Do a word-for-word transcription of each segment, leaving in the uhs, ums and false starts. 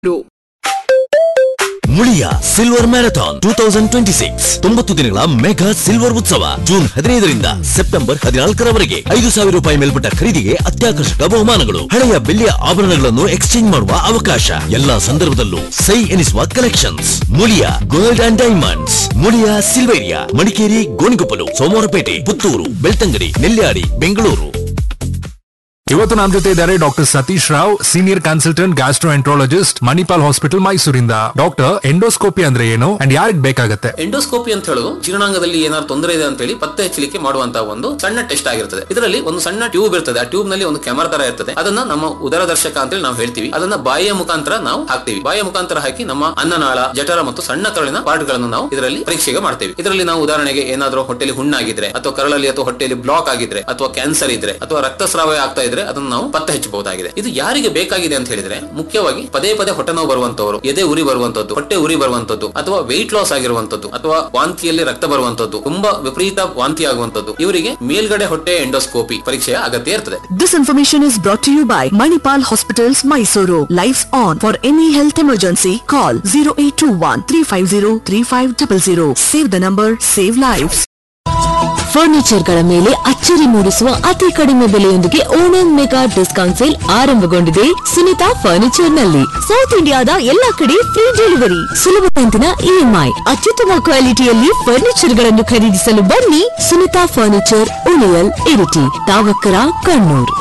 Muliya silver marathon two thousand twenty six ತೊಂಬತ್ತು ದಿನಗಳ mega silver ಉತ್ಸವ ಜೂನ್ ಹದಿನೈದರಿಂದ ಸೆಪ್ಟೆಂಬರ್ ಹದಿನಾಲ್ಕರವರೆಗೆ ಐದು ಸಾವಿರ ರೂಪಾಯಿ ಮೇಲ್ಪಟ್ಟ ಖರೀದಿಗೆ ಅತ್ಯಾಕರ್ಷಕ ಬಹುಮಾನಗಳು, ಹಳೆಯ ಬೆಳ್ಳಿಯ ಆಭರಣಗಳನ್ನು ಎಕ್ಸ್ಚೇಂಜ್ ಮಾಡುವ ಅವಕಾಶ, ಎಲ್ಲಾ ಸಂದರ್ಭದಲ್ಲೂ ಸೈ ಎನಿಸುವ collections. Muliya gold and diamonds, Muliya Silveria, Madikeri, Gonikoppal, Somwarpet, Puttur, Belthangady, Nelyadi, Bengaluru. ಇವತ್ತು ನಮ್ಮ ಜೊತೆ ಇದ್ದಾರೆ doctor Satish Rao, senior consultant gastroenterologist, Manipal hospital ಮೈಸೂರಿಂದ. ಡಾಕ್ಟರ್, ಎಂಡೋಸ್ಕೋಪಿ ಅಂದ್ರೆ ಏನು ಅಂಡ್ ಯಾರಿಗೆ ಬೇಕಾಗುತ್ತೆ? ಎಂಡೋಸ್ಕೋಪಿ ಅಂತ ಹೇಳೋದು ಜೀರ್ಣಾಂಗದಲ್ಲಿ ಏನಾದ್ರು ತೊಂದರೆ ಇದೆ ಅಂತ ಹೇಳಿ ಪತ್ತೆ ಹಚ್ಚಲಿಕ್ಕೆ ಮಾಡುವಂತಹ ಒಂದು ಸಣ್ಣ ಟೆಸ್ಟ್ ಆಗಿರ್ತದೆ. ಇದರಲ್ಲಿ ಒಂದು ಸಣ್ಣ ಟ್ಯೂಬ್ ಇರ್ತದೆ. ಆ ಟ್ಯೂಬ್ ನಲ್ಲಿ ಒಂದು ಕ್ಯಾಮರಾ ತರ ಇರ್ತದೆ. ಅದನ್ನ ನಮ್ಮ ಉದರದರ್ಶಕ ಅಂತ ಹೇಳಿ ನಾವು ಹೇಳ್ತೀವಿ. ಅದನ್ನ ಬಾಯಿಯ ಮುಖಾಂತರ ನಾವು ಹಾಕ್ತೀವಿ. ಬಾಯಿಯ ಮುಖಾಂತರ ಹಾಕಿ ನಮ್ಮ ಅನ್ನನಾಳ, ಜಠರ ಮತ್ತು ಸಣ್ಣ ಕರಳಿನ ಪಾರ್ಟ್ ಗಳನ್ನು ನಾವು ಇದರಲ್ಲಿ ಪರೀಕ್ಷೆಗೆ ಮಾಡ್ತೇವೆ. ಇದರಲ್ಲಿ ನಾವು ಉದಾಹರಣೆಗೆ ಏನಾದ್ರೂ ಹೊಟ್ಟೆಲಿ ಹುಣ್ಣಾಗಿದ್ರೆ ಅಥವಾ ಕರಳಲ್ಲಿ ಅಥವಾ ಹೊಟ್ಟೆಯಲ್ಲಿ ಬ್ಲಾಕ್ ಆಗಿದ್ರೆ ಅಥವಾ ಕ್ಯಾನ್ಸರ್ ಇದ್ರೆ ಅಥವಾ ರಕ್ತಸ್ರಾವ ಆಗ್ತಾ ಇದ್ರೆ ಅದನ್ನು ನಾವು ಪತ್ತೆ ಹಚ್ಚಬಹುದಾಗಿದೆ. ಇದು ಯಾರಿಗೆ ಬೇಕಾಗಿದೆ ಅಂತ ಹೇಳಿದ್ರೆ ಮುಖ್ಯವಾಗಿ ಪದೇ ಪದೇ ಹೊಟ್ಟೆ ನೋವು ಬರುವಂತವರು, ಎದೆ ಉರಿ ಬರುವಂತದ್ದು, ಹೊಟ್ಟೆ ಉರಿ ಬರುವಂತದ್ದು, ಅಥವಾ ವೆಯ್ಟ್ ಲಾಸ್ ಆಗಿರುವಂತದ್ದು, ಅಥವಾ ವಾಂತಿಯಲ್ಲಿ ರಕ್ತ ಬರುವಂತದ್ದು, ತುಂಬಾ ವಿಪರೀತ ವಾಂತಿ ಆಗುವಂತದ್ದು, ಇವರಿಗೆ ಮೇಲ್ಗಡೆ ಹೊಟ್ಟೆ ಎಂಡೋಸ್ಕೋಪಿ ಪರೀಕ್ಷೆಯ ಅಗತ್ಯ ಇರ್ತದೆ. This information is brought to you by Manipal Hospitals, Mysuru. Lights on. For any health emergency, call zero eight two one three five zero three five zero zero. Save the number, save lives. Furniture ಗಳ ಮೇಲೆ ಅಚ್ಚರಿ ಮೂಡಿಸುವ ಅತಿ ಕಡಿಮೆ ಬೆಲೆಯೊಂದಿಗೆ Onam mega discount sale ಆರಂಭಗೊಂಡಿದೆ Sunita furniture ನಲ್ಲಿ. South ಇಂಡಿಯಾದ ಎಲ್ಲಾ ಕಡೆ ಫ್ರೀ ಡೆಲಿವರಿ, ಸುಲಭ ಕಂತಿನ ಇಎಂಐ, ಅತ್ಯುತ್ತಮ ಕ್ವಾಲಿಟಿಯಲ್ಲಿ ಫರ್ನಿಚರ್ ಗಳನ್ನು ಖರೀದಿಸಲು ಬನ್ನಿ. ಸುನಿತಾ ಫರ್ನಿಚರ್, ಉಳಿಯಲ್, ಇರಿಟಿ, ತಾವಕ್ಕರ, ಕಣ್ಣೂರ್.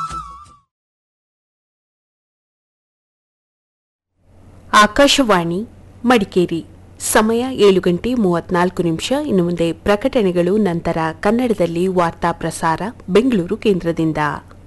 ಆಕಾಶವಾಣಿ ಮಡಿಕೇರಿ. ಸಮಯ ಏಳು ಗಂಟೆ ಮೂವತ್ನಾಲ್ಕು ನಿಮಿಷ. ಇನ್ನು ಮುಂದೆ ಪ್ರಕಟಣೆಗಳು, ನಂತರ ಕನ್ನಡದಲ್ಲಿ ವಾರ್ತಾ ಪ್ರಸಾರ ಬೆಂಗಳೂರು ಕೇಂದ್ರದಿಂದ.